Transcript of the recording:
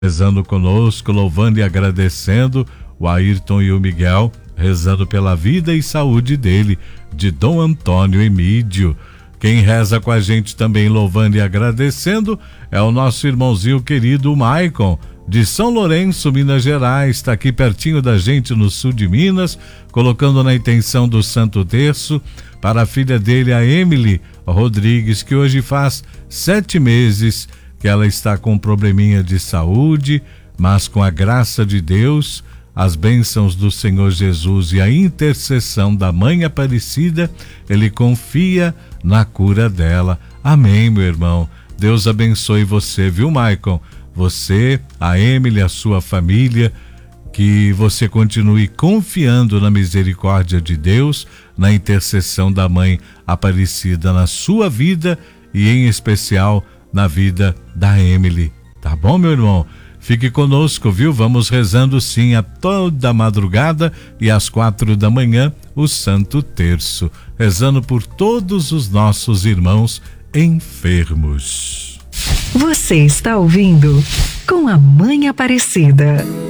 rezando conosco, louvando e agradecendo o Ayrton e o Miguel, rezando pela vida e saúde dele, de Dom Antônio Emídio. Quem reza com a gente também louvando e agradecendo é o nosso irmãozinho querido Maicon, de São Lourenço, Minas Gerais, está aqui pertinho da gente no sul de Minas, colocando na intenção do Santo Terço para a filha dele, a Emily Rodrigues, que hoje faz 7 meses que ela está com um probleminha de saúde, mas com a graça de Deus, as bênçãos do Senhor Jesus e a intercessão da Mãe Aparecida, ele confia na cura dela. Amém, meu irmão. Deus abençoe você, viu, Maicon? Você, a Emily, a sua família, que você continue confiando na misericórdia de Deus, na intercessão da Mãe Aparecida na sua vida e em especial na vida da Emily. Tá bom, meu irmão? Fique conosco, viu? Vamos rezando sim a toda madrugada e às 4 da manhã o Santo Terço, rezando por todos os nossos irmãos enfermos. Você está ouvindo Com a Mãe Aparecida.